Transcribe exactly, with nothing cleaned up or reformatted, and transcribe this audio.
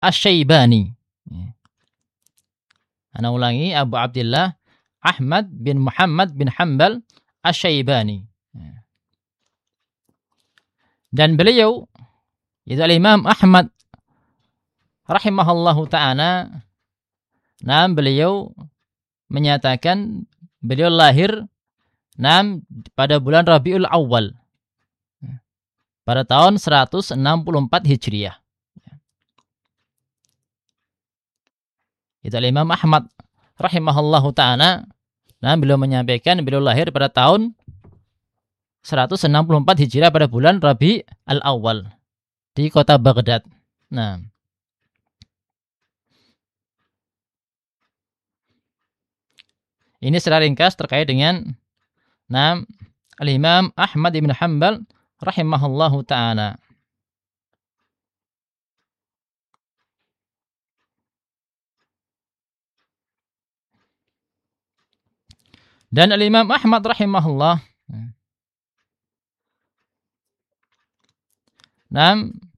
Asy-Syaibani. Ana ulangi, Abu Abdillah Ahmad bin Muhammad bin Hanbal Asy-Syaibani. Dan beliau, yaitu Imam Ahmad rahimahullahu ta'ala, nah beliau menyatakan beliau lahir nah pada bulan Rabiul Awal pada tahun seratus enam puluh empat Hijriah. Itu Imam Ahmad rahimahullahu ta'ala, nah beliau menyampaikan beliau lahir pada tahun seratus enam puluh empat Hijriah pada bulan Rabi al-Awwal di kota Baghdad. Nah, ini secara ringkas terkait dengan nah Al-Imam Ahmad bin Hanbal rahimahullahu ta'ala. Dan Al-Imam Ahmad rahimahullah nah